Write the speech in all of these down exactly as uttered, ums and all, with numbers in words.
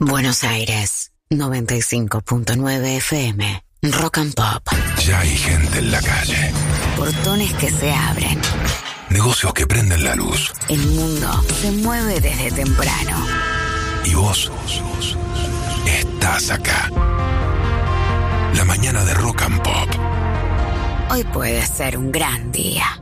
Buenos Aires, noventa y cinco punto nueve F M, Rock and Pop. Ya hay gente en la calle. Portones que se abren. Negocios que prenden la luz. El mundo se mueve desde temprano. Y vos estás acá. La mañana de Rock and Pop. Hoy puede ser un gran día.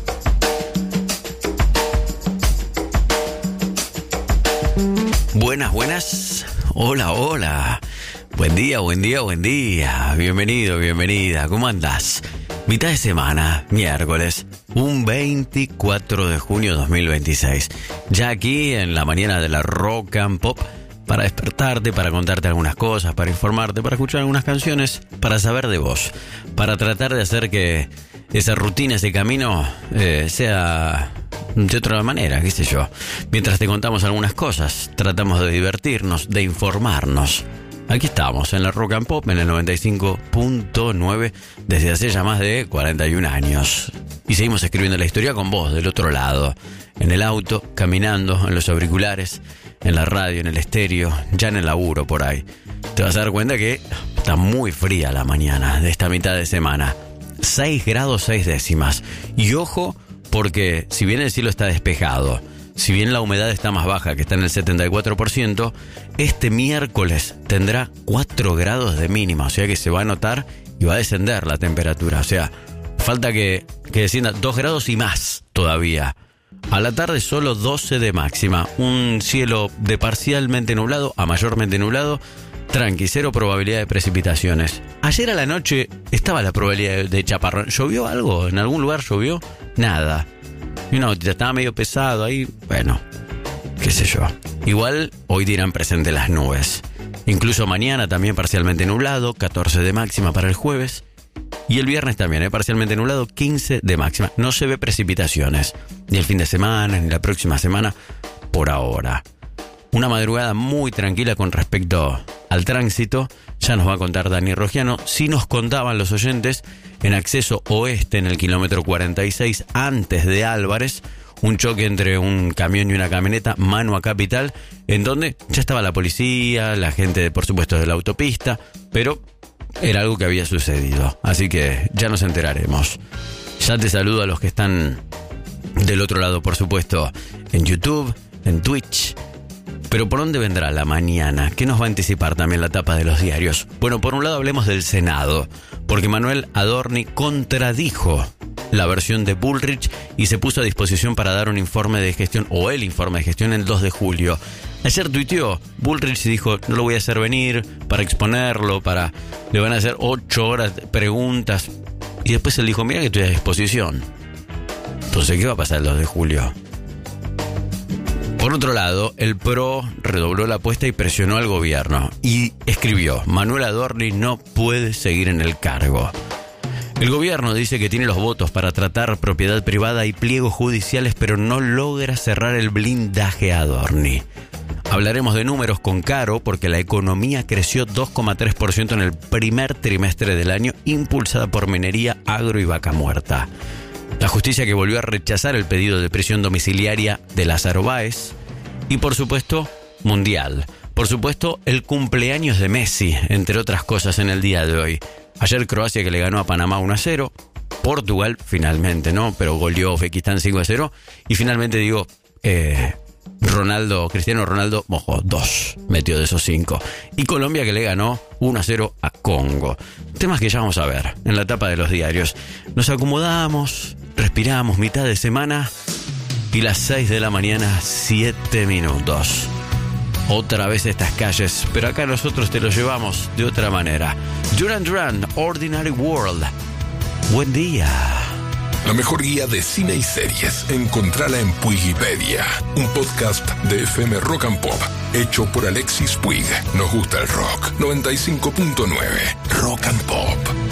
Buenas, buenas. Hola, hola. Buen día, buen día, buen día. Bienvenido, bienvenida. ¿Cómo andás? Mitad de semana, miércoles, un veinticuatro de junio de dos mil veintiséis. Ya aquí en la mañana de la Rock and Pop, para despertarte, para contarte algunas cosas, para informarte, para escuchar algunas canciones, para saber de vos, para tratar de hacer que esa rutina, ese camino, eh, sea de otra manera, qué sé yo. Mientras te contamos algunas cosas, tratamos de divertirnos, de informarnos. Aquí estamos, en la Rock and Pop, en el noventa y cinco punto nueve, desde hace ya más de cuarenta y un años. Y seguimos escribiendo la historia con vos, del otro lado. En el auto, caminando, en los auriculares, en la radio, en el estéreo, ya en el laburo, por ahí. Te vas a dar cuenta que está muy fría la mañana de esta mitad de semana. seis grados seis décimas. Y ojo, porque si bien el cielo está despejado, si bien la humedad está más baja, que está en el setenta y cuatro por ciento, este miércoles tendrá cuatro grados de mínima, o sea que se va a notar y va a descender la temperatura. O sea, falta que, que descienda dos grados y más todavía. A la tarde solo doce de máxima, un cielo de parcialmente nublado a mayormente nublado, tranqui, cero probabilidad de precipitaciones. Ayer a la noche estaba la probabilidad de, de chaparrón. ¿Llovió algo? ¿En algún lugar llovió? Nada. Y no, ya estaba medio pesado ahí. Bueno, qué sé yo. Igual hoy dirán presente las nubes. Incluso mañana también parcialmente nublado, catorce de máxima para el jueves. Y el viernes también, ¿eh? Parcialmente nublado, quince de máxima. No se ve precipitaciones. Ni el fin de semana, ni la próxima semana, por ahora. Una madrugada muy tranquila con respecto al tránsito. Ya nos va a contar Dani Rogiano. Sí nos contaban los oyentes en acceso oeste en el kilómetro cuarenta y seis antes de Álvarez. Un choque entre un camión y una camioneta mano a capital, en donde ya estaba la policía, la gente, por supuesto, de la autopista, pero era algo que había sucedido. Así que ya nos enteraremos. Ya te saludo a los que están del otro lado, por supuesto, en YouTube, en Twitch. Pero ¿por dónde vendrá la mañana? ¿Qué nos va a anticipar también la tapa de los diarios? Bueno, por un lado hablemos del Senado, porque Manuel Adorni contradijo la versión de Bullrich y se puso a disposición para dar un informe de gestión, o el informe de gestión, el dos de julio. Ayer tuiteó, Bullrich y dijo, no lo voy a hacer venir para exponerlo, para le van a hacer ocho horas de preguntas. Y después él dijo, mira que estoy a disposición. Entonces, ¿qué va a pasar el dos de julio? Por otro lado, el P R O redobló la apuesta y presionó al gobierno. Y escribió, Manuel Adorni no puede seguir en el cargo. El gobierno dice que tiene los votos para tratar propiedad privada y pliegos judiciales, pero no logra cerrar el blindaje a Adorni. Hablaremos de números con Caro, porque la economía creció dos coma tres por ciento en el primer trimestre del año, impulsada por minería, agro y vaca muerta. La justicia que volvió a rechazar el pedido de prisión domiciliaria de Lázaro Báez. Y por supuesto, Mundial. Por supuesto, el cumpleaños de Messi, entre otras cosas, en el día de hoy. Ayer Croacia que le ganó a Panamá uno a cero. Portugal, finalmente, ¿no? Pero goleó Uzbekistán cinco a cero. Y finalmente, digo, eh, Ronaldo, Cristiano Ronaldo, mojó dos, metió de esos cinco. Y Colombia que le ganó uno a cero a Congo. Temas que ya vamos a ver en la tapa de los diarios. Nos acomodamos, respiramos, mitad de semana y las seis de la mañana, siete minutos. Otra vez estas calles, pero acá nosotros te lo llevamos de otra manera. Duran Duran, Ordinary World. Buen día. La mejor guía de cine y series, encontrala en Puigipedia, un podcast de F M Rock and Pop, hecho por Alexis Puig. Nos gusta el rock. noventa y cinco punto nueve, Rock and Pop.